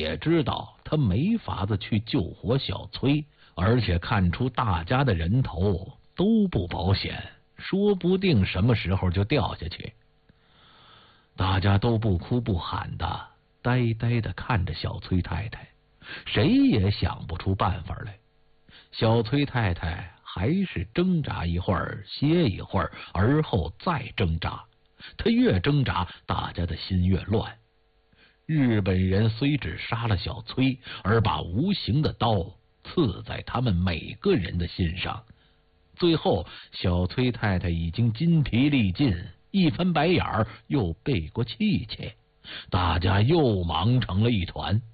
也知道他没法子去救活小崔，而且看出大家的人头都不保险，说不定什么时候就掉下去。大家都不哭不喊的，呆呆的看着小崔太太，谁也想不出办法来。小崔太太还是挣扎一会儿，歇一会儿，而后再挣扎。她越挣扎，大家的心越乱。日本人虽只杀了小崔，而把无形的刀刺在他们每个人的心上。最后，小崔太太已经筋疲力尽，一翻白眼儿，又背过气去，大家又忙成了一团。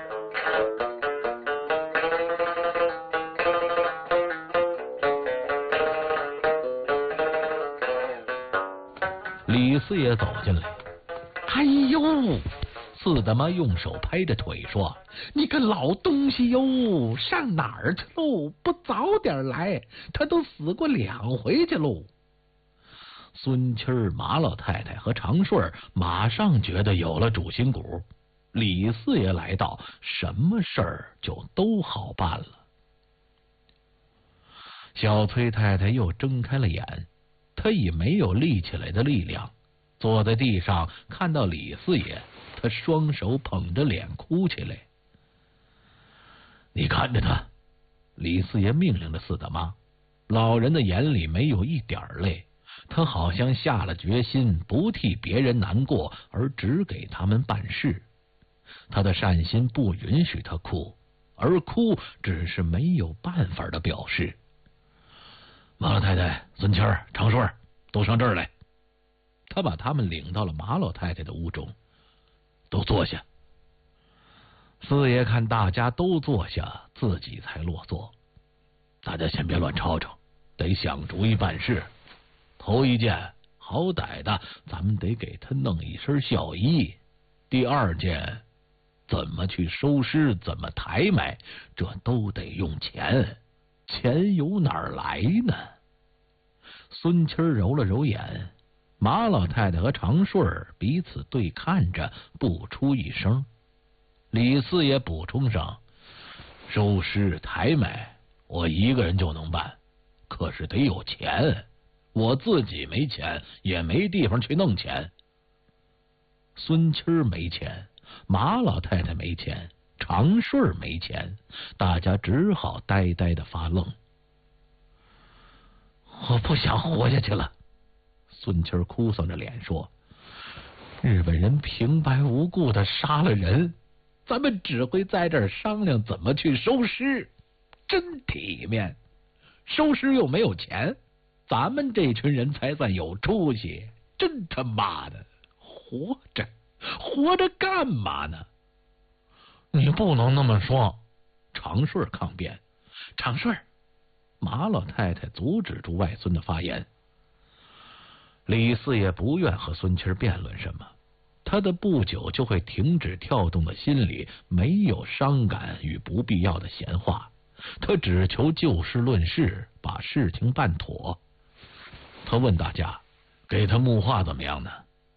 李四爷走进来，哎呦！四大妈用手拍着腿说：“你个老东西哟，上哪儿去喽？不早点来，他都死过2回去喽。”孙七儿、马老太太和长顺马上觉得有了主心骨，李四爷来到，什么事儿就都好办了。小崔太太又睁开了眼，她已没有立起来的力量，坐在地上，看到李四爷，他双手捧着脸哭起来。你看着他，李四爷命令着四大妈。老人的眼里没有一点泪，他好像下了决心，不替别人难过，而只给他们办事。他的善心不允许他哭，而哭只是没有办法的表示。马老太太、孙七儿、长顺都上这儿来。他把他们领到了马老太太的屋中，都坐下。四爷看大家都坐下，自己才落座。大家先别乱吵吵，得想主意办事。头一件，好歹的，咱们得给他弄一身孝衣。第二件，怎么去收尸，怎么抬卖，这都得用钱。钱由哪儿来呢？孙七揉了揉眼，马老太太和长顺彼此对看着，不出一声。李四爷补充上：“收尸抬卖，我一个人就能办，可是得有钱，我自己没钱，也没地方去弄钱。”孙七没钱，马老太太没钱，长顺没钱，大家只好呆呆的发愣。我不想活下去了。孙七哭丧着脸说：“日本人平白无故的杀了人，咱们只会在这儿商量怎么去收尸，真体面。收尸又没有钱，咱们这群人才算有出息。真他妈的，活着干嘛呢？”你不能那么说。长顺抗辩。长顺，马老太太阻止住外孙的发言。李四爷不愿和孙七辩论什么，他的不久就会停止跳动的心里没有伤感与不必要的闲话，他只求就事论事，把事情办妥。他问大家：“给他木化怎么样呢？”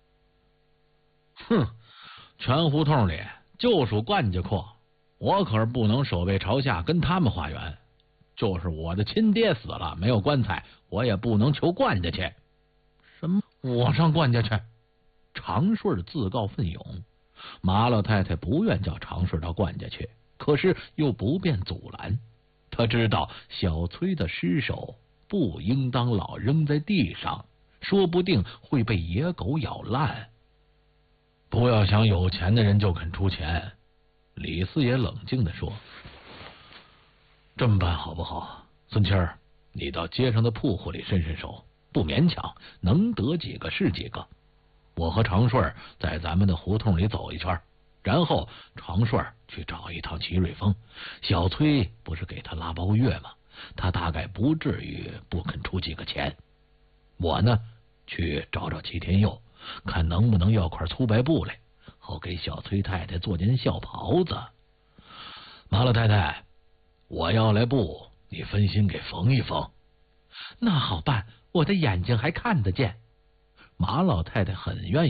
哼，全胡同里就属冠家阔，我可是不能守卫朝下跟他们化缘。就是我的亲爹死了没有棺材，我也不能求冠家去。什么？我上冠家去？长顺自告奋勇。马老太太不愿叫长顺到冠家去，可是又不便阻拦。他知道小崔的尸首不应当老扔在地上，说不定会被野狗咬烂。不要想有钱的人就肯出钱。李四爷冷静地说：“这么办好不好？孙七儿，你到街上的铺户里伸伸手，不勉强，能得几个是几个。我和长顺在咱们的胡同里走一圈，然后长顺去找一趟齐瑞峰。小崔不是给他拉包月吗？他大概不至于不肯出几个钱。我呢，去找找齐天佑，看能不能要块粗白布来，好给小崔太太做件孝袍子。马老太太，我要来布，你分心给缝一缝。那好办，我的眼睛还看得见。马老太太很愿意